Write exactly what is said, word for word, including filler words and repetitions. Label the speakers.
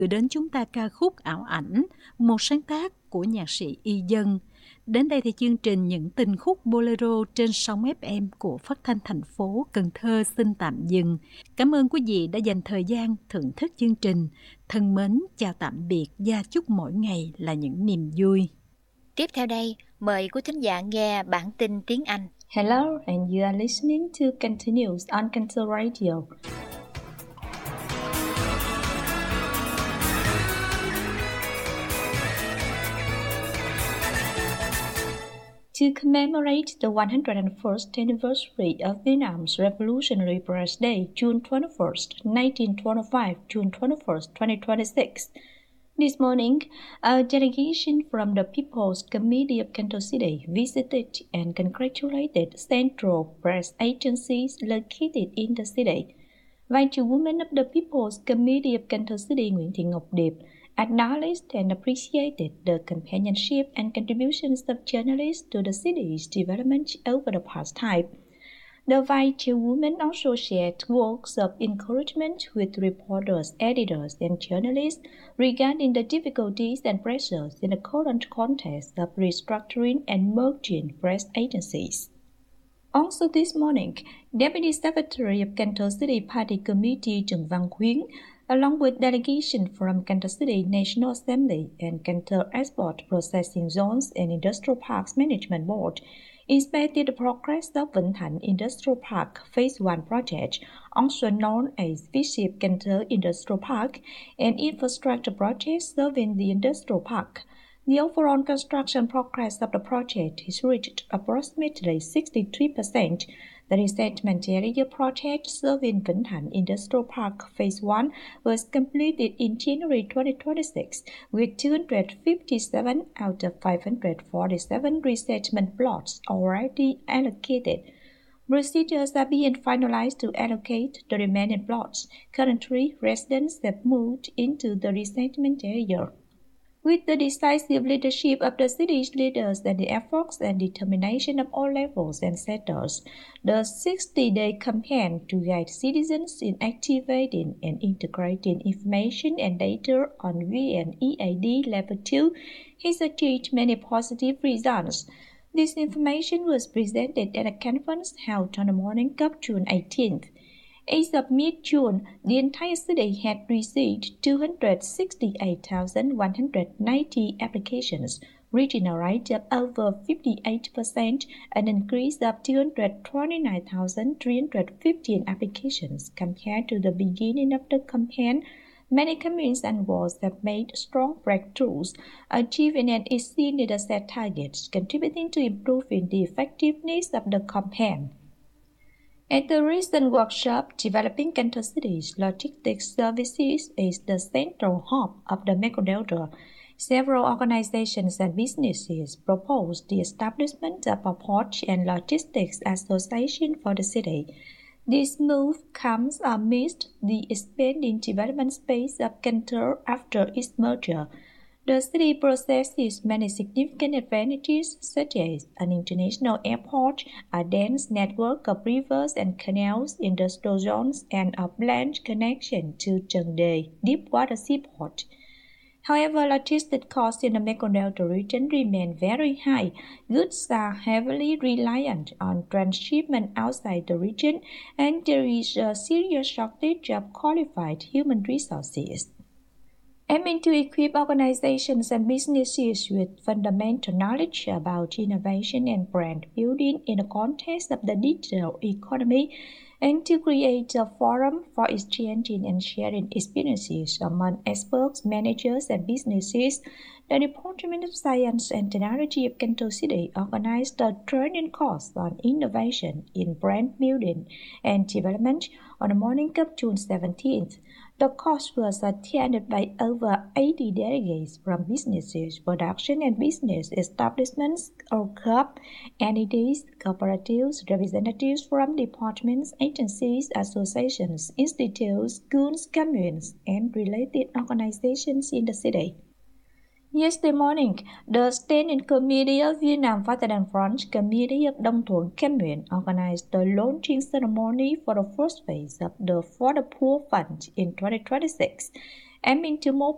Speaker 1: gửi đến chúng ta ca khúc Ảo Ảnh, một sáng tác của nhạc sĩ Y Dân. Đến đây thì chương trình Những Tình Khúc Bolero trên sóng ép em của Phát thanh thành phố Cần Thơ xin tạm dừng. Cảm ơn quý vị đã dành thời gian thưởng thức chương trình. Thân mến, chào tạm biệt và chúc mỗi ngày là những niềm vui.
Speaker 2: Tiếp theo đây, mời quý thính giả nghe bản tin tiếng Anh.
Speaker 3: Hello, and you are listening to Continues on Cancer Radio. To commemorate the one hundred first anniversary of Vietnam's Revolutionary Press Day, June twenty-first, nineteen twenty-five, June twenty-first, twenty twenty-six, this morning, a delegation from the People's Committee of Kansas City visited and congratulated central press agencies located in the city. Vice Chairwoman of the People's Committee of Kansas City, Nguyễn Thị Ngọc Điệp, acknowledged and appreciated the companionship and contributions of journalists to the city's development over the past time. The Vice Chairwoman also shared words of encouragement with reporters, editors, and journalists regarding the difficulties and pressures in the current context of restructuring and merging press agencies. Also this morning, Deputy Secretary of Kansas City Party Committee Trần Văn Khuyến, along with delegation from Kansas City National Assembly and Kansas Export Processing Zones and Industrial Parks Management Board, inspected the progress of Vĩnh Thạnh Industrial Park Phase one project, also known as V-shaped Kansas Industrial Park, an infrastructure project serving the industrial park. The overall construction progress of the project is reached approximately sixty-three percent. The resettlement area project serving Vĩnh Thạnh Industrial Park Phase one was completed in January twenty twenty-six with two hundred fifty-seven out of five hundred forty-seven resettlement plots already allocated. Procedures are being finalized to allocate the remaining plots. Currently, residents have moved into the resettlement area. With the decisive leadership of the city's leaders and the efforts and determination of all levels and sectors, the sixty-day campaign to guide citizens in activating and integrating information and data on V N E A D Level two has achieved many positive results. This information was presented at a conference held on the morning of June eighteenth. As of mid-June, the entire city had received two hundred sixty-eight thousand one hundred ninety applications, reaching a rate of over fifty-eight percent, an increase of two hundred twenty-nine thousand three hundred fifteen applications compared to the beginning of the campaign. Many communities and wards have made strong breakthroughs, achieving and exceeding the set targets, contributing to improving the effectiveness of the campaign. At the recent workshop, Developing Kansas City's Logistics Services is the central hub of the Microdelta. Several organizations and businesses proposed the establishment of a port and logistics association for the city. This move comes amidst the expanding development space of Kansas after its merger. The city possesses many significant advantages such as an international airport, a dense network of rivers and canals, industrial zones, and a planned connection to Trần Đề deepwater seaport. However, logistics costs in the Mekong Delta region remain very high. Goods are heavily reliant on transshipment outside the region, and there is a serious shortage of qualified human resources. Aiming to equip organizations and businesses with fundamental knowledge about innovation and brand building in the context of the digital economy, and to create a forum for exchanging and sharing experiences among experts, managers, and businesses, the Department of Science and Technology of Kansas City organized a training course on innovation in brand building and development on the morning of June seventeenth. The course was attended by over eighty delegates from businesses, production and business establishments, or C O P, entities, cooperatives, representatives from departments, agencies, associations, institutes, schools, communes, and related organizations in the city. Yesterday morning, the Standing Committee of Vietnam Fatherland Front Committee of Đông Thuận Cam Nguyện organized the launching ceremony for the first phase of the For the Poor Fund in twenty twenty-six, aiming to mobilize